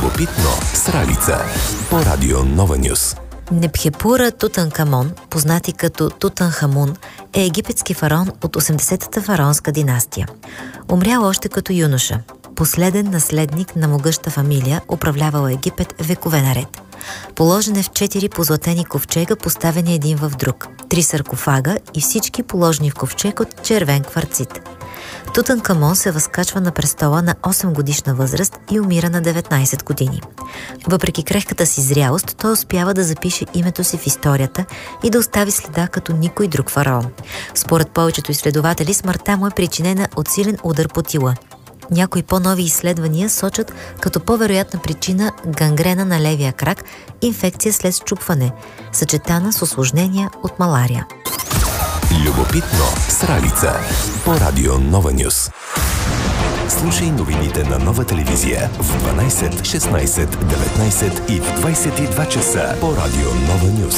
Любопитно с Ралица по Радио Нова Нюс. Непхепура Тутанкамон, познати като Тутанхамун, е египетски фараон от 80-та фараонска династия. Умрял още като юноша. Последен наследник на могъща фамилия, управлявала Египет векове наред. Положен е в 4 позлатени ковчега, поставени един в друг, 3 саркофага и всички положени в ковчег от червен кварцит. Тутанкамон се възкачва на престола на 8 годишна възраст и умира на 19 години. Въпреки крехката си зрялост, той успява да запише името си в историята и да остави следа като никой друг фараон. Според повечето изследователи, смъртта му е причинена от силен удар по тила. Някои по-нови изследвания сочат като по-вероятна причина гангрена на левия крак, инфекция след счупване, съчетана с осложнения от малария. Любопитно с Ралица по Радио Нова Нюс. Слушай новините на Нова телевизия в 12, 16, 19 и в 22 часа по Радио Нова Нюс.